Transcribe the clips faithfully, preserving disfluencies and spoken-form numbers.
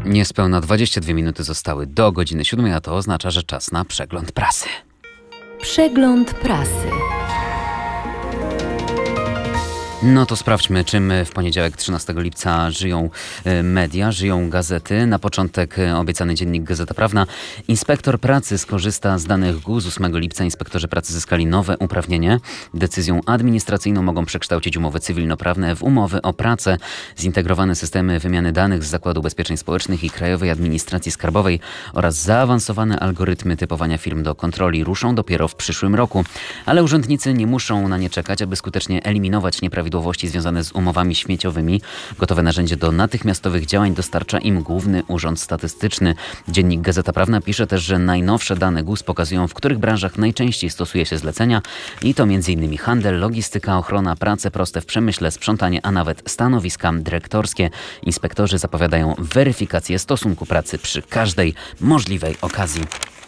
Niespełna dwadzieścia dwie minuty zostały do godziny siódmej, a to oznacza, że czas na przegląd prasy. Przegląd prasy. No to sprawdźmy, czym w poniedziałek trzynastego lipca żyją media, żyją gazety. Na początek obiecany dziennik Gazeta Prawna. Inspektor pracy skorzysta z danych G U Z. ósmego lipca inspektorzy pracy zyskali nowe uprawnienie. Decyzją administracyjną mogą przekształcić umowy cywilnoprawne w umowy o pracę. Zintegrowane systemy wymiany danych z Zakładu Ubezpieczeń Społecznych i Krajowej Administracji Skarbowej oraz zaawansowane algorytmy typowania firm do kontroli ruszą dopiero w przyszłym roku. Ale urzędnicy nie muszą na nie czekać, aby skutecznie eliminować nieprawidłowości związane z umowami śmieciowymi. Gotowe narzędzie do natychmiastowych działań dostarcza im Główny Urząd Statystyczny. Dziennik Gazeta Prawna pisze też, że najnowsze dane G U S pokazują, w których branżach najczęściej stosuje się zlecenia i to m.in. handel, logistyka, ochrona, prace proste w przemyśle, sprzątanie, a nawet stanowiska dyrektorskie. Inspektorzy zapowiadają weryfikację stosunku pracy przy każdej możliwej okazji.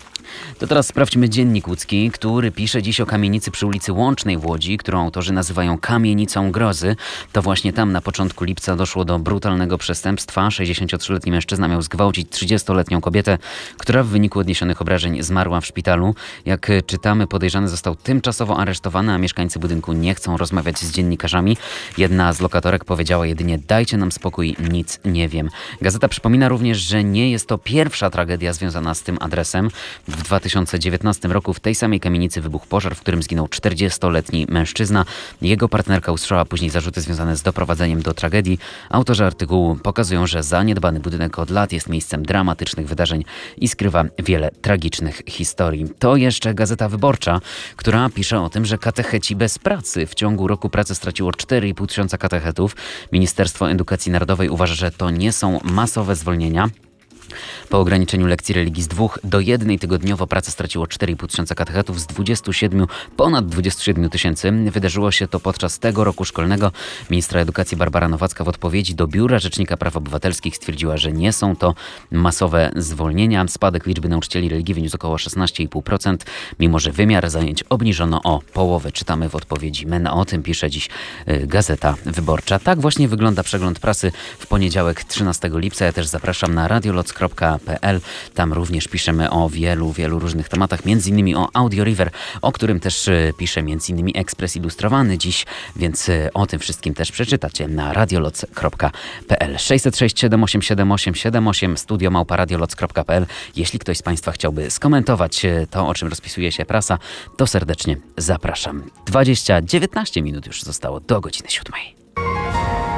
To teraz sprawdźmy dziennik łódzki, który pisze dziś o kamienicy przy ulicy Łącznej w Łodzi, którą autorzy nazywają kamienicą grozy. To właśnie tam na początku lipca doszło do brutalnego przestępstwa. sześćdziesięciotrzyletni mężczyzna miał zgwałcić trzydziestoletnią kobietę, która w wyniku odniesionych obrażeń zmarła w szpitalu. Jak czytamy, podejrzany został tymczasowo aresztowany, a mieszkańcy budynku nie chcą rozmawiać z dziennikarzami. Jedna z lokatorek powiedziała jedynie: dajcie nam spokój, nic nie wiem. Gazeta przypomina również, że nie jest to pierwsza tragedia związana z tym adresem. W dwa tysiące dziewiętnastym roku w tej samej kamienicy wybuchł pożar, w którym zginął czterdziestoletni mężczyzna. Jego partnerka usłyszała później zarzuty związane z doprowadzeniem do tragedii. Autorzy artykułu pokazują, że zaniedbany budynek od lat jest miejscem dramatycznych wydarzeń i skrywa wiele tragicznych historii. To jeszcze Gazeta Wyborcza, która pisze o tym, że katecheci bez pracy. W ciągu roku pracy straciło cztery i pół tysiąca katechetów. Ministerstwo Edukacji Narodowej uważa, że to nie są masowe zwolnienia. Po ograniczeniu lekcji religii z dwóch do jednej tygodniowo pracę straciło cztery i pół tysiąca katechetów z dwudziestu siedmiu, ponad dwudziestu siedmiu tysięcy. Wydarzyło się to podczas tego roku szkolnego. Ministra edukacji Barbara Nowacka w odpowiedzi do Biura Rzecznika Praw Obywatelskich stwierdziła, że nie są to masowe zwolnienia. Spadek liczby nauczycieli religii wyniósł około szesnaście i pół procent, mimo że wymiar zajęć obniżono o połowę. Czytamy w odpowiedzi M E N. O tym pisze dziś y, Gazeta Wyborcza. Tak właśnie wygląda przegląd prasy w poniedziałek trzynastego lipca. Ja też zapraszam na radioloc kropka p l. Tam również piszemy o wielu, wielu różnych tematach, między innymi o Audio River, o którym też pisze między innymi Ekspres Ilustrowany dziś, więc o tym wszystkim też przeczytacie na radioloc kropka p l. sześćset sześć siedem osiem siedem osiem siedem osiem, studio małpa radioloc kropka p l. Jeśli ktoś z Państwa chciałby skomentować to, o czym rozpisuje się prasa, to serdecznie zapraszam. dwadzieścia dziewiętnaście minut już zostało do godziny siódmej.